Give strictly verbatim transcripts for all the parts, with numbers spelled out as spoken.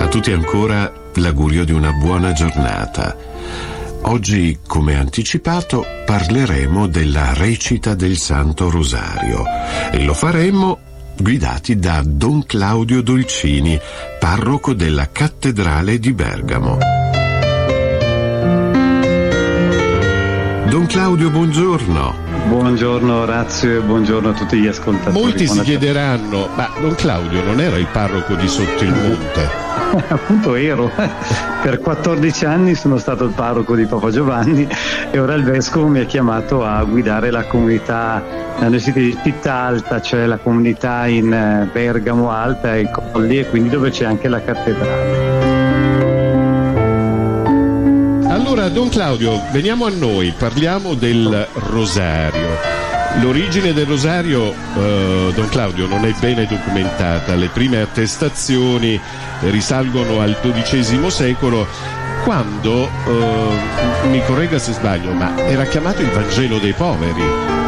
tutti ancora l'augurio di una buona giornata. Oggi, come anticipato, parleremo della recita del Santo Rosario e lo faremo guidati da Don Claudio Dolcini, parroco della Cattedrale di Bergamo. Don Claudio, buongiorno. Buongiorno Orazio e buongiorno a tutti gli ascoltatori. Molti si chiederanno, ma Don Claudio non era il parroco di sotto il monte? Appunto ero, per quattordici anni sono stato il parroco di Papa Giovanni e ora il vescovo mi ha chiamato a guidare la comunità, noi siete di Città Alta, cioè la comunità in Bergamo Alta e Colli, e quindi dove c'è anche la cattedrale. Allora, Don Claudio, veniamo a noi, parliamo del Rosario. L'origine del Rosario, eh, Don Claudio, non è bene documentata. Le prime attestazioni risalgono al dodicesimo secolo, quando, eh, mi corregga se sbaglio, ma era chiamato il Vangelo dei poveri.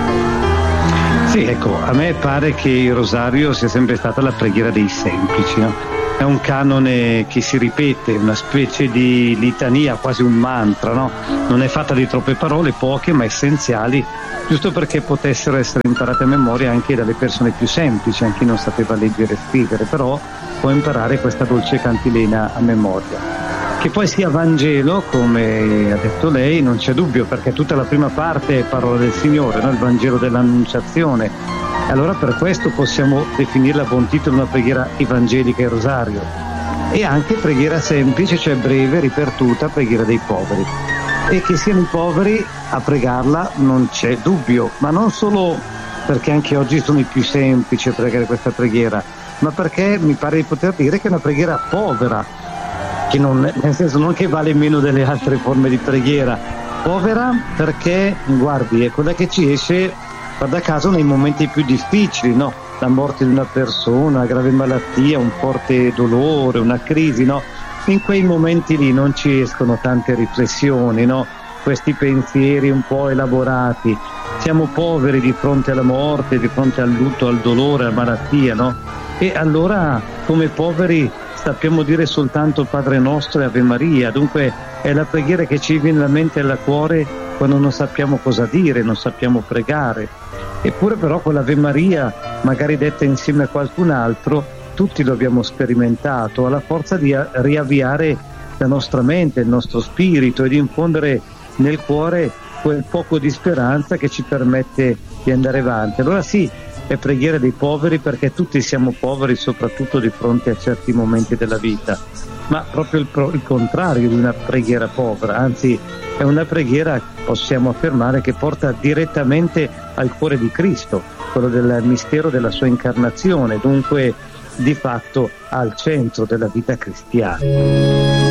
Sì, ecco, a me pare che il Rosario sia sempre stata la preghiera dei semplici, no? È un canone che si ripete, una specie di litania, quasi un mantra, no? Non è fatta di troppe parole, poche ma essenziali, giusto perché potessero essere imparate a memoria anche dalle persone più semplici, anche chi non sapeva leggere e scrivere, però può imparare questa dolce cantilena a memoria. Che poi sia Vangelo, come ha detto lei, non c'è dubbio, perché tutta la prima parte è parola del Signore, no? Il Vangelo dell'Annunciazione. Allora per questo possiamo definirla a buon titolo una preghiera evangelica e rosario, e anche preghiera semplice, cioè breve, ripetuta, preghiera dei poveri. E che siano i poveri a pregarla non c'è dubbio, ma non solo perché anche oggi sono i più semplici a pregare questa preghiera, ma perché mi pare di poter dire che è una preghiera povera, che non, nel senso non che vale meno delle altre forme di preghiera, povera perché, guardi, è quella che ci esce guarda caso nei momenti più difficili, no? La morte di una persona, una grave malattia, un forte dolore, una crisi, no? In quei momenti lì non ci escono tante riflessioni, no? Questi pensieri un po' elaborati. Siamo poveri di fronte alla morte, di fronte al lutto, al dolore, alla malattia, no? E allora come poveri sappiamo dire soltanto Padre Nostro e Ave Maria, dunque è la preghiera che ci viene alla mente e al cuore quando non sappiamo cosa dire, non sappiamo pregare. Eppure però quell'Ave Maria, magari detta insieme a qualcun altro, tutti lo abbiamo sperimentato, ha la forza di riavviare la nostra mente, il nostro spirito e di infondere nel cuore quel poco di speranza che ci permette di andare avanti. Allora sì, è preghiera dei poveri perché tutti siamo poveri, soprattutto di fronte a certi momenti della vita, ma proprio il, pro- il contrario di una preghiera povera, anzi è una preghiera, possiamo affermare, che porta direttamente al cuore di Cristo, quello del mistero della sua incarnazione, dunque di fatto al centro della vita cristiana.